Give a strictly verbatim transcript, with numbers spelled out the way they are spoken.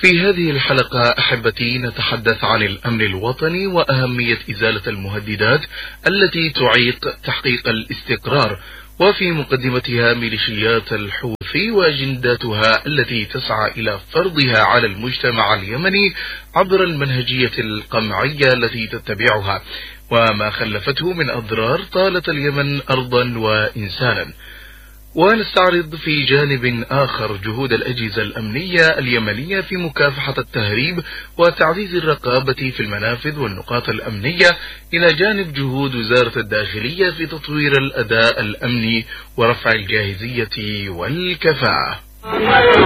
في هذه الحلقة أحبتي نتحدث عن الأمن الوطني وأهمية إزالة المهددات التي تعيق تحقيق الاستقرار، وفي مقدمتها ميليشيات الحوثي وأجنداتها التي تسعى إلى فرضها على المجتمع اليمني عبر المنهجية القمعية التي تتبعها، وما خلفته من أضرار طالت اليمن أرضا وإنسانا. ونستعرض في جانب آخر جهود الأجهزة الأمنية اليمنية في مكافحة التهريب وتعزيز الرقابة في المنافذ والنقاط الأمنية، إلى جانب جهود وزارة الداخلية في تطوير الأداء الأمني ورفع الجاهزية والكفاءة.